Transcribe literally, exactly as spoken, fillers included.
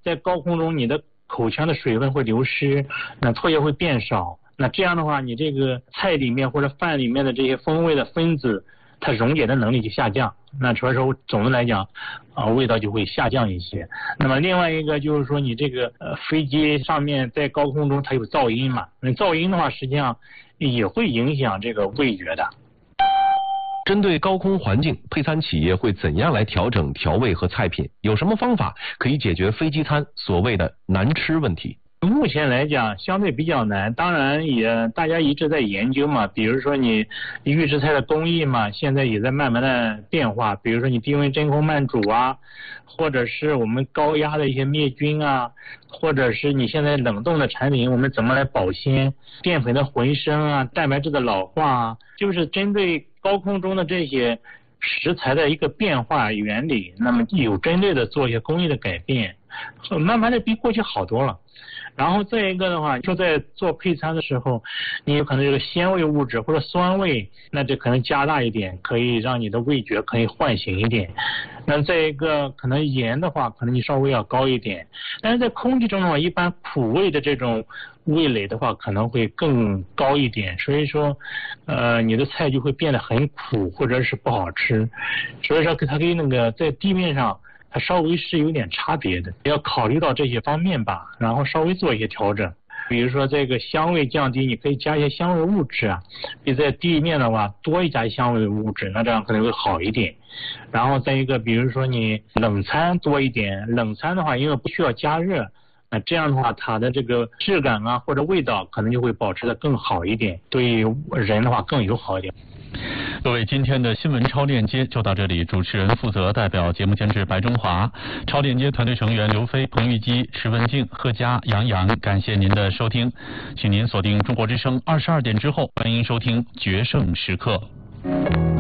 在高空中你的口腔的水分会流失，那唾液会变少，那这样的话你这个菜里面或者饭里面的这些风味的分子它溶解的能力就下降，那所以说总的来讲啊、呃、味道就会下降一些。那么另外一个就是说你这个呃飞机上面在高空中它有噪音嘛，那噪音的话实际上也会影响这个味觉的。 针对高空环境，配餐企业会怎样来调整调味和菜品？有什么方法可以解决飞机餐所谓的难吃问题？ 目前来讲相对比较难，当然也大家一直在研究嘛，比如说你预制菜的工艺嘛，现在也在慢慢的变化，比如说你低温真空慢煮啊，或者是我们高压的一些灭菌啊，或者是你现在冷冻的产品我们怎么来保鲜，淀粉的回升啊，蛋白质的老化啊，就是针对高空中的这些食材的一个变化原理，那么有针对的做一些工艺的改变，慢慢的比过去好多了。然后再一个的话，就在做配餐的时候，你有可能这个鲜味物质或者酸味，那这可能加大一点，可以让你的味觉可以唤醒一点。那再一个可能盐的话，可能你稍微要高一点。但是在空气中的话，一般苦味的这种味蕾的话可能会更高一点，所以说呃你的菜就会变得很苦或者是不好吃。所以说它跟那个在地面上它稍微是有点差别的，要考虑到这些方面吧，然后稍微做一些调整。比如说这个香味降低，你可以加一些香味物质啊，比在地面的话多一加香味物质，那这样可能会好一点。然后再一个比如说你冷餐多一点，冷餐的话因为不需要加热，那这样的话它的这个质感啊或者味道可能就会保持的更好一点，对人的话更友好一点。 各位，今天的新闻超链接就到这里，主持人负责代表节目监制白中华，超链接团队成员刘飞、彭玉基、石文静、贺佳、杨洋，感谢您的收听，请您锁定中国之声二十二点之后，欢迎收听决胜时刻。